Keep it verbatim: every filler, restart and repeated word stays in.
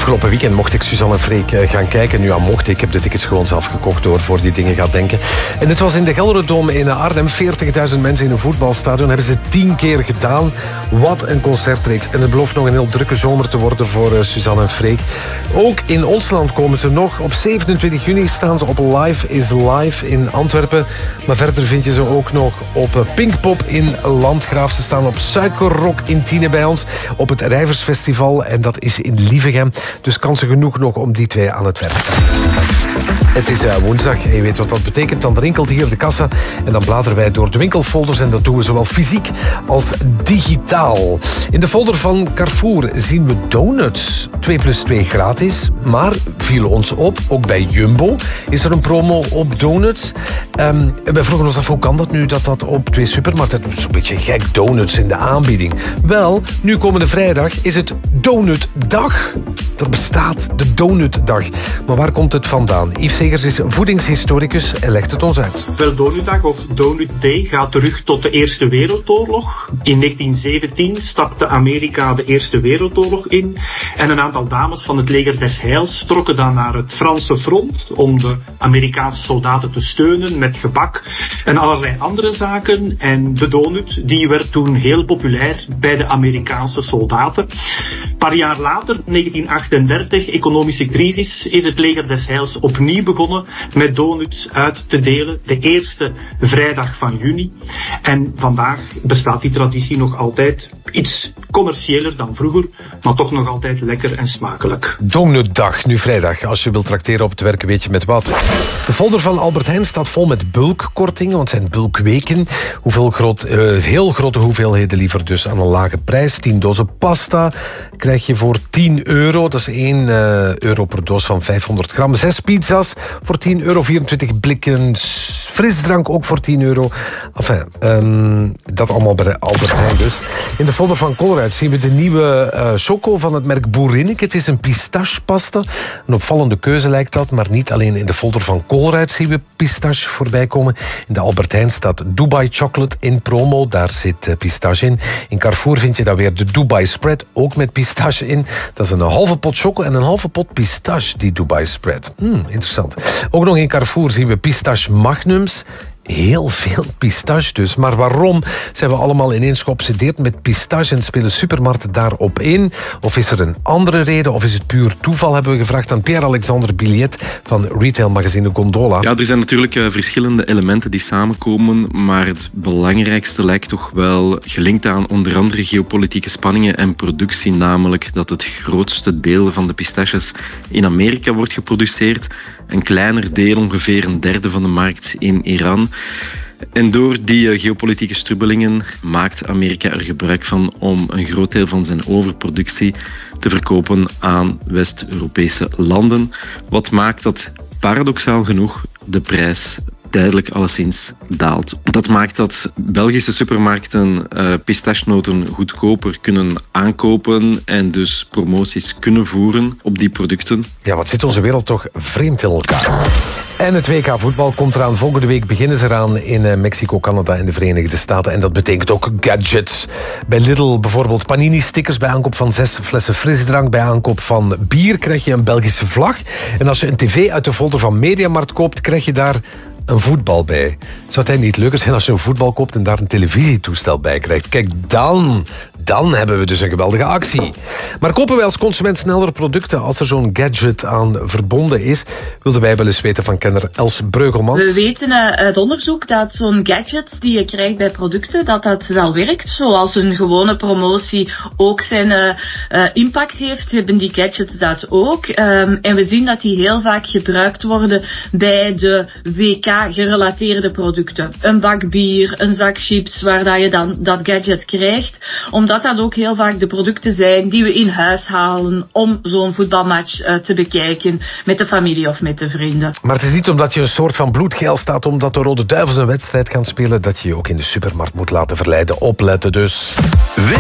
Afgelopen weekend mocht ik Suzanne en Freek gaan kijken. Nu, ja, mocht ik. Ik heb de tickets gewoon zelf gekocht door voor die dingen gaat denken. En het was in de Gelderdoom in Arnhem. veertigduizend mensen in een voetbalstadion. Hebben ze tien keer gedaan. Wat een concertreeks. En het belooft nog een heel drukke zomer te worden voor uh, Suzanne en Freek. Ook in ons land komen ze nog. Op zevenentwintig juni staan ze op Live is Live in Antwerpen. Maar verder vind je ze ook nog op Pinkpop in Landgraaf. Ze staan op Suikerrock in Tiene bij ons. Op het Rijversfestival. En dat is in Lievegem. Dus kansen genoeg nog om die twee aan het werk te Het is uh, woensdag en je weet wat dat betekent. Dan rinkelt hier de kassa en dan bladeren wij door de winkelfolders. En dat doen we zowel fysiek als digitaal. In de folder van Carrefour zien we donuts. twee plus twee gratis. Maar viel ons op, ook bij Jumbo is er een promo op donuts. Um, en wij vroegen ons af, hoe kan dat nu dat dat op twee supermarkten... Zo'n beetje gek, donuts in de aanbieding. Wel, nu komende vrijdag is het Donutdag. Dat bestaat, de Donutdag. Maar waar komt het vandaan? Yves Segers is voedingshistoricus en legt het ons uit. Wel, Donutdag of Donut Day gaat terug tot de Eerste Wereldoorlog. In negentien zeventien stapte Amerika de Eerste Wereldoorlog in. En een aantal dames van het leger des Heils trokken dan naar het Franse front om de Amerikaanse soldaten te steunen met gebak en allerlei andere zaken. En de donut die werd toen heel populair bij de Amerikaanse soldaten. Een paar jaar later, negentien achtendertig, economische crisis, is het leger des Heils opnieuw begonnen met donuts uit te delen. De eerste vrijdag van juni. En vandaag bestaat die traditie nog altijd iets commerciëler dan vroeger, maar toch nog altijd lekker en smakelijk. Donutdag, nu vrijdag. Als je wilt trakteren op het werken, weet je met wat. De folder van Albert Heijn staat vol met bulkkortingen, want het zijn bulkweken. Hoeveel groot, uh, heel grote hoeveelheden liever dus aan een lage prijs. tien dozen pasta krijg je voor tien euro. Dat is één uh, euro per doos van vijfhonderd gram. Zes pizza's voor tien euro. vierentwintig blikken frisdrank ook voor tien euro. Enfin, um, dat allemaal bij Albert Heijn dus. In de folder van Colruyt zien we de nieuwe uh, choco van het merk Boerinneke. Het is een pistachepasta. Een opvallende keuze lijkt dat, maar niet alleen in de folder van Colruyt zien we pistache voorbij komen. In de Albert Heijn staat Dubai Chocolate in promo. Daar zit uh, pistache in. In Carrefour vind je dan weer de Dubai Spread, ook met pistache in. Dat is een halve pot choco en een halve pot pistache, die Dubai Spread. Hmm, interessant. Ook nog in Carrefour zien we pistache magnums. Heel veel pistache dus. Maar waarom zijn we allemaal ineens geobsedeerd met pistache en spelen supermarkten daarop in? Of is er een andere reden? Of is het puur toeval? Hebben we gevraagd aan Pierre-Alexandre Billet van retailmagazine Gondola. Ja, er zijn natuurlijk uh, verschillende elementen die samenkomen, maar het belangrijkste lijkt toch wel gelinkt aan onder andere geopolitieke spanningen en productie, namelijk dat het grootste deel van de pistaches in Amerika wordt geproduceerd. Een kleiner deel, ongeveer een derde van de markt in Iran. En door die uh, geopolitieke strubbelingen maakt Amerika er gebruik van om een groot deel van zijn overproductie te verkopen aan West-Europese landen. Wat maakt dat paradoxaal genoeg de prijs tijdelijk alleszins daalt. Dat maakt dat Belgische supermarkten uh, pistachenoten goedkoper kunnen aankopen en dus promoties kunnen voeren op die producten. Ja, wat zit onze wereld toch vreemd in elkaar. En het W K voetbal komt eraan. Volgende week beginnen ze eraan in Mexico, Canada en de Verenigde Staten. En dat betekent ook gadgets. Bij Lidl bijvoorbeeld Panini-stickers bij aankoop van zes flessen frisdrank. Bij aankoop van bier krijg je een Belgische vlag. En als je een tv uit de folder van Mediamarkt koopt, krijg je daar een voetbal bij. Zou het niet leuker zijn als je een voetbal koopt en daar een televisietoestel bij krijgt? Kijk, dan, dan hebben we dus een geweldige actie. Maar kopen wij als consument sneller producten als er zo'n gadget aan verbonden is? Wilden wij wel eens weten van kenner Els Breugelmans. We weten uit onderzoek dat zo'n gadget die je krijgt bij producten, dat dat wel werkt. Zoals een gewone promotie ook zijn uh, uh, impact heeft, hebben die gadgets dat ook. Um, en we zien dat die heel vaak gebruikt worden bij de W K-gerelateerde producten. Een bak bier, een zak chips, waar dat je dan dat gadget krijgt. Omdat dat ook heel vaak de producten zijn die we in huis halen om zo'n voetbalmatch uh, te bekijken met de familie of met de vrienden. Maar het is niet omdat je een soort van bloedgeil staat omdat de Rode Duivels een wedstrijd gaan spelen dat je je ook in de supermarkt moet laten verleiden. Opletten dus.